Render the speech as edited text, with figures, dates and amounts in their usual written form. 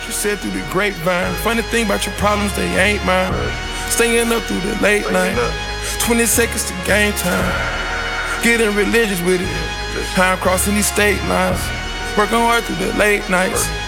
what you said through the grapevine. Funny thing about your problems, they ain't mine. Staying up through the late night. 20 seconds to game time. Getting religious with it. How I'm crossing these state lines. Working hard through the late nights.